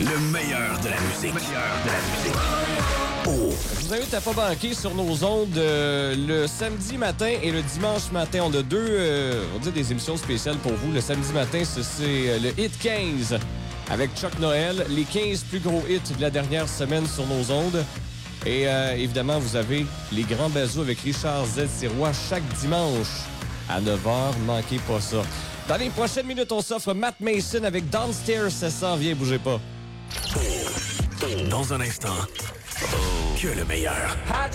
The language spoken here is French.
Le meilleur de la musique. Oh. Je vous invite à pas manquer sur nos ondes le samedi matin et le dimanche matin. On a on dit des émissions spéciales pour vous. Le samedi matin, c'est le Hit 15 avec Chuck Noël. Les 15 plus gros hits de la dernière semaine sur nos ondes. Et évidemment, vous avez les grands bazous avec Richard Z. Sirois chaque dimanche à 9h. Manquez pas ça. Dans les prochaines minutes, on s'offre Matt Mason avec Downstairs. Ça s'en vient, bougez pas. Dans un instant, que le meilleur.